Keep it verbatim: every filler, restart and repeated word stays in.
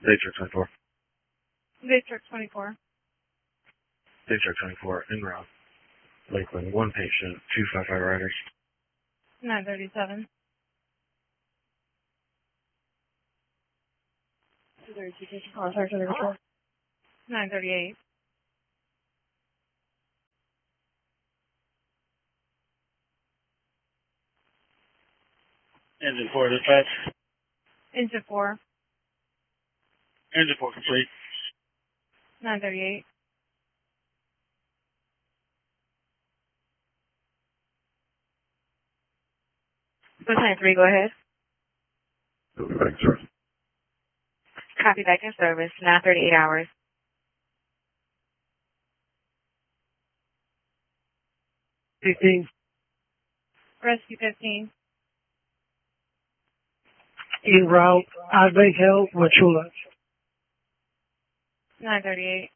Day truck twenty-four. Day truck twenty-four. Day truck twenty-four, en route. Lakeland, one patient, two five five riders. nine thirty-seven. two thirty-two, patient contact under control. nine thirty-eight. Engine four dispatch. Engine four. Engine four complete. nine thirty-eight. Lieutenant three, go ahead. Thanks, sir. Copy, back in service, nine thirty-eight hours. fifteen. Rescue fifteen. En route, I make help with Chula. nine thirty-eight.